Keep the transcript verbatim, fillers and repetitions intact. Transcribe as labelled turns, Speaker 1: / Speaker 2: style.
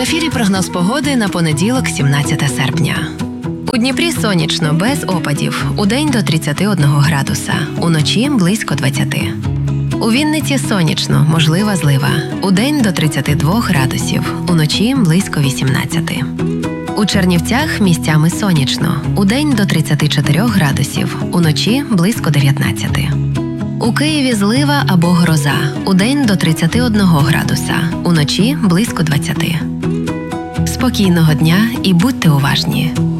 Speaker 1: ефірі прогноз погоди на понеділок, сімнадцяте серпня. У Дніпрі сонячно, без опадів. Удень до тридцяти одного градуса, уночі близько двадцяти. У Вінниці сонячно, можлива злива. Удень до тридцяти двох градусів, уночі близько вісімнадцяти. У Чернівцях місцями сонячно. Удень до тридцяти чотирьох градусів, уночі близько дев'ятнадцяти. У Києві злива або гроза. Удень до тридцяти одного градуса, уночі близько двадцяти. Спокійного дня і будьте уважні.